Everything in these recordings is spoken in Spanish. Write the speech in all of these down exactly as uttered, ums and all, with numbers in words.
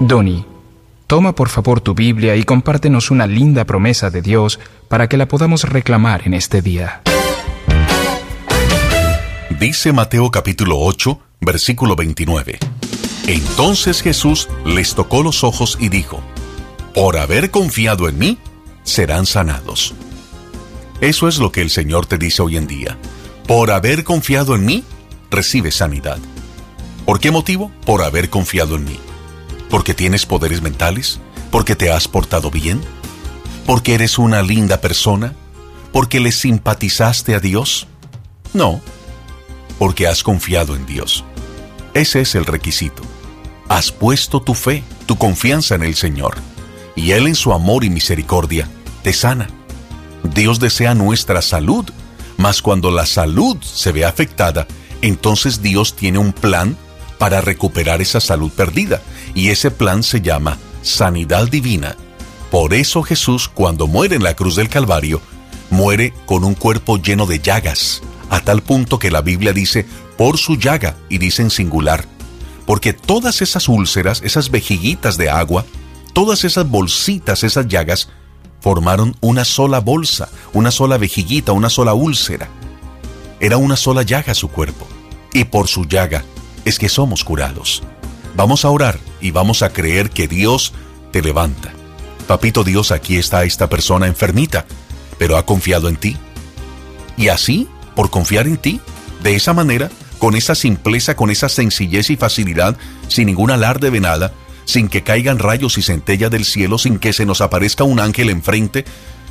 Donnie, toma por favor tu Biblia y compártenos una linda promesa de Dios para que la podamos reclamar en este día. Dice Mateo capítulo ocho, versículo veintinueve. Entonces Jesús les tocó los ojos y dijo: por haber confiado en mí, serán sanados. Eso es lo que el Señor te dice hoy en día. Por haber confiado en mí, recibes sanidad. ¿Por qué motivo? Por haber confiado en mí. ¿Porque tienes poderes mentales? ¿Porque te has portado bien? ¿Porque eres una linda persona? ¿Porque le simpatizaste a Dios? No, porque has confiado en Dios. Ese es el requisito. Has puesto tu fe, tu confianza en el Señor, y Él en su amor y misericordia te sana. Dios desea nuestra salud, mas cuando la salud se ve afectada, entonces Dios tiene un plan para recuperar esa salud perdida, y ese plan se llama sanidad divina. Por eso Jesús, cuando muere en la cruz del Calvario, muere con un cuerpo lleno de llagas, a tal punto que la Biblia dice por su llaga, y dice en singular, porque todas esas úlceras, esas vejiguitas de agua, todas esas bolsitas, esas llagas, formaron una sola bolsa, una sola vejiguita, una sola úlcera. Era una sola llaga su cuerpo, y por su llaga es que somos curados. Vamos a orar y vamos a creer que Dios te levanta. Papito Dios, aquí está esta persona enfermita, pero ha confiado en ti. Y así, por confiar en ti, de esa manera, con esa simpleza, con esa sencillez y facilidad, sin ningún alarde de nada, sin que caigan rayos y centellas del cielo, sin que se nos aparezca un ángel enfrente,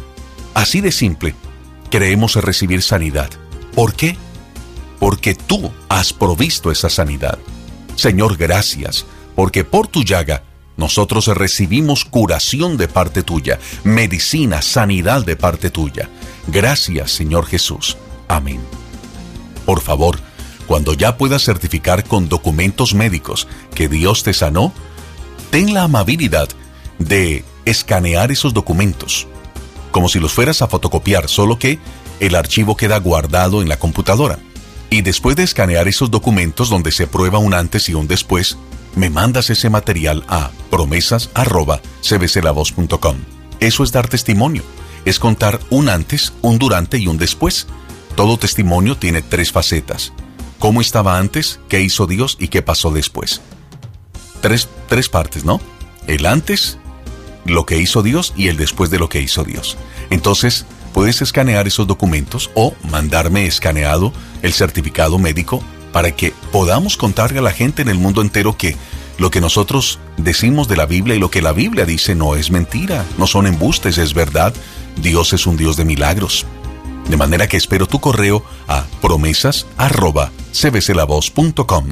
así de simple, creemos en recibir sanidad. ¿Por qué? Porque tú has provisto esa sanidad. Señor, gracias, porque por tu llaga nosotros recibimos curación de parte tuya, medicina, sanidad de parte tuya. Gracias, Señor Jesús. Amén. Por favor, cuando ya puedas certificar con documentos médicos que Dios te sanó, ten la amabilidad de escanear esos documentos, como si los fueras a fotocopiar, solo que el archivo queda guardado en la computadora. Y después de escanear esos documentos donde se prueba un antes y un después, me mandas ese material a promesas arroba c b c la voz punto com. Eso es dar testimonio, es contar un antes, un durante y un después. Todo testimonio tiene tres facetas: cómo estaba antes, qué hizo Dios y qué pasó después. Tres, tres partes, ¿no? El antes, lo que hizo Dios y el después de lo que hizo Dios. Entonces, puedes escanear esos documentos o mandarme escaneado el certificado médico para que podamos contarle a la gente en el mundo entero que lo que nosotros decimos de la Biblia y lo que la Biblia dice no es mentira, no son embustes, es verdad. Dios es un Dios de milagros. De manera que espero tu correo a promesas arroba c b c la voz punto com.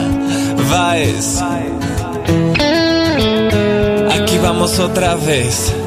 Vaes, aquí vamos otra vez.